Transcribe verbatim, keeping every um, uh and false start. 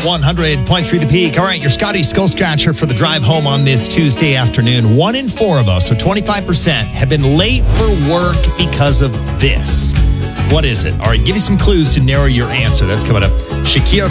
one hundred point three The Peak. All right, your Scotty Skull Scratcher for the drive home on this Tuesday afternoon. One in four of us, so twenty-five percent, have been late for work because of this. What is it? All right, give you some clues to narrow your answer. That's coming up. Shakira